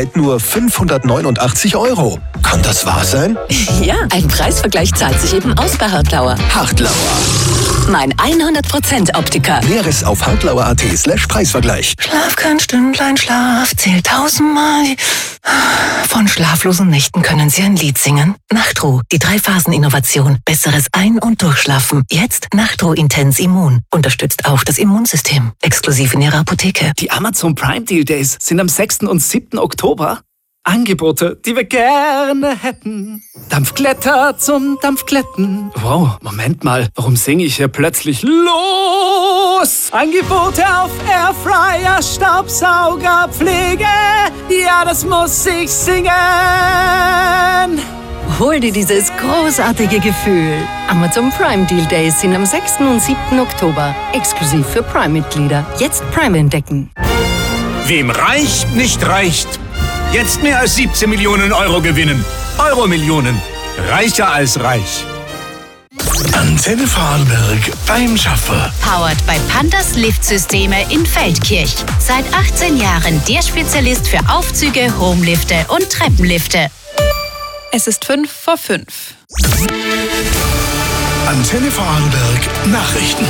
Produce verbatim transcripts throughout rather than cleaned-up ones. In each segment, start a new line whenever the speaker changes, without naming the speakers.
Nur fünfhundertneunundachtzig Euro. Kann das wahr sein?
Ja, ein Preisvergleich zahlt sich eben aus bei Hartlauer.
Hartlauer.
Mein hundert Prozent Optiker.
Näheres auf hartlauer.at slash Preisvergleich.
Schlaf kein Stündlein Schlaf, zählt tausendmal. Von schlaflosen Nächten können Sie ein Lied singen. Nachtruh, die Drei-Phasen-Innovation. Besseres Ein- und Durchschlafen. Jetzt Nachtruh Intens Immun. Unterstützt auch das Immunsystem. Exklusiv in Ihrer Apotheke.
Die Amazon Prime Deal Days sind am sechsten und siebten Oktober. Angebote, die wir gerne hätten. Dampfglätter zum Dampfglätten. Wow, Moment mal, warum singe ich hier plötzlich los? Angebote auf Airfryer, Staubsauger, Pflege. Ja, das muss ich singen.
Hol dir dieses großartige Gefühl. Amazon Prime Deal Days sind am sechsten und siebten Oktober. Exklusiv für Prime-Mitglieder. Jetzt Prime entdecken.
Wem reicht, nicht reicht. Jetzt mehr als siebzehn Millionen Euro gewinnen. Euro-Millionen. Reicher als reich.
Antenne Vorarlberg beim Schaffer.
Powered by Pandas Liftsysteme in Feldkirch. Seit achtzehn Jahren der Spezialist für Aufzüge, Homelifte und Treppenlifte.
Es ist fünf vor fünf.
Antenne Vorarlberg Nachrichten.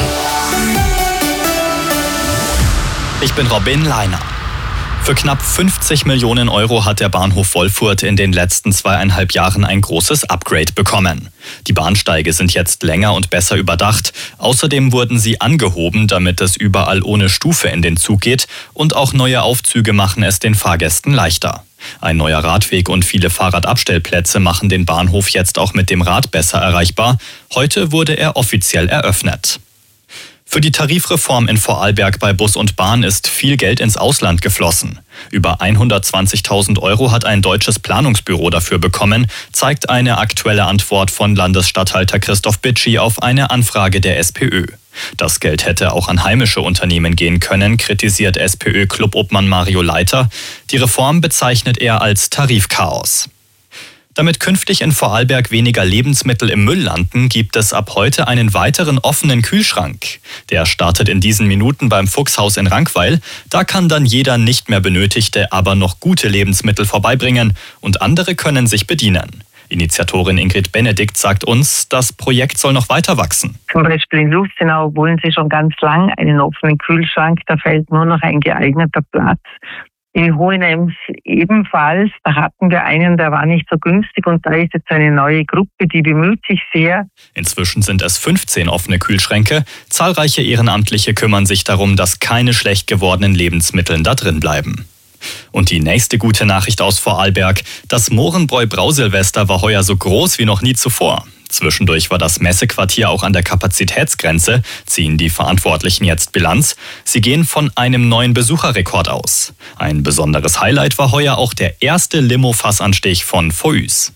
Ich bin Robin Leiner. Für knapp fünfzig Millionen Euro hat der Bahnhof Wolfurt in den letzten zweieinhalb Jahren ein großes Upgrade bekommen. Die Bahnsteige sind jetzt länger und besser überdacht. Außerdem wurden sie angehoben, damit es überall ohne Stufe in den Zug geht. Und auch neue Aufzüge machen es den Fahrgästen leichter. Ein neuer Radweg und viele Fahrradabstellplätze machen den Bahnhof jetzt auch mit dem Rad besser erreichbar. Heute wurde er offiziell eröffnet. Für die Tarifreform in Vorarlberg bei Bus und Bahn ist viel Geld ins Ausland geflossen. Über hundertzwanzigtausend Euro hat ein deutsches Planungsbüro dafür bekommen, zeigt eine aktuelle Antwort von Landesstatthalter Christoph Bitschi auf eine Anfrage der SPÖ. Das Geld hätte auch an heimische Unternehmen gehen können, kritisiert SPÖ-Clubobmann Mario Leiter. Die Reform bezeichnet er als Tarifchaos. Damit künftig in Vorarlberg weniger Lebensmittel im Müll landen, gibt es ab heute einen weiteren offenen Kühlschrank. Der startet in diesen Minuten beim Fuchshaus in Rankweil. Da kann dann jeder nicht mehr benötigte, aber noch gute Lebensmittel vorbeibringen und andere können sich bedienen. Initiatorin Ingrid Benedikt sagt uns, das Projekt soll noch weiter wachsen.
Zum Beispiel in Lustenau wollen sie schon ganz lang einen offenen Kühlschrank, da fehlt nur noch ein geeigneter Platz. In Hohenems ebenfalls, da hatten wir einen, der war nicht so günstig und da ist jetzt eine neue Gruppe, die bemüht sich sehr.
Inzwischen sind es fünfzehn offene Kühlschränke. Zahlreiche Ehrenamtliche kümmern sich darum, dass keine schlecht gewordenen Lebensmittel da drin bleiben. Und die nächste gute Nachricht aus Vorarlberg. Das Mohrenbräu-Brausilvester war heuer so groß wie noch nie zuvor. Zwischendurch war das Messequartier auch an der Kapazitätsgrenze, ziehen die Verantwortlichen jetzt Bilanz. Sie gehen von einem neuen Besucherrekord aus. Ein besonderes Highlight war heuer auch der erste Limo-Fassanstich von Foüs.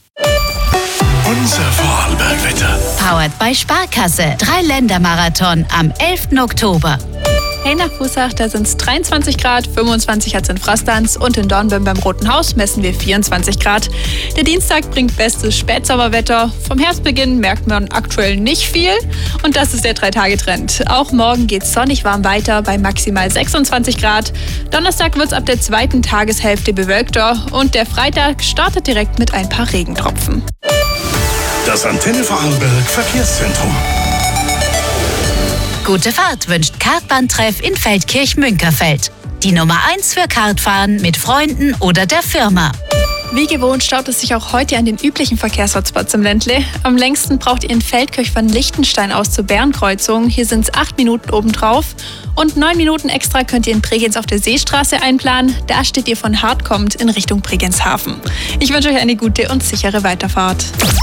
Unser Vorarlberg-Wetter.
Powered by Sparkasse. Drei-Länder-Marathon am elften Oktober.
Hey, nach Bussach, da sind es dreiundzwanzig Grad, fünfundzwanzig hat es in Frastanz und in Dornbirn beim Roten Haus messen wir vierundzwanzig Grad. Der Dienstag bringt bestes Spätsommerwetter. Vom Herbstbeginn merkt man aktuell nicht viel und das ist der Drei-Tage-Trend. Auch morgen geht es sonnig warm weiter bei maximal sechsundzwanzig Grad. Donnerstag wird es ab der zweiten Tageshälfte bewölkter und der Freitag startet direkt mit ein paar Regentropfen.
Das Antenne Vorarlberg Verkehrszentrum.
Gute Fahrt wünscht Kartbahntreff in Feldkirch-Münkerfeld. Die Nummer eins für Kartfahren mit Freunden oder der Firma.
Wie gewohnt staut es sich auch heute an den üblichen Verkehrshotspots im Ländle. Am längsten braucht ihr in Feldkirch von Lichtenstein aus zur Bernkreuzung. Hier sind es acht Minuten obendrauf. Und neun Minuten extra könnt ihr in Bregenz auf der Seestraße einplanen. Da steht ihr von Hartkommt in Richtung Bregenzhafen. Ich wünsche euch eine gute und sichere Weiterfahrt.